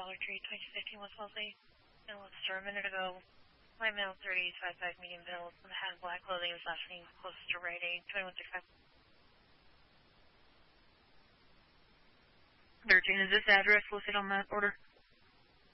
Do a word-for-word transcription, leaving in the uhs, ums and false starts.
Dollar Tree, twenty fifteen West Wellesley. And let's start a minute ago. My male thirty, five five, medium build, had black clothing, his last name close to right eight, twenty-one sixty-five. thirteen, is this address listed on that order?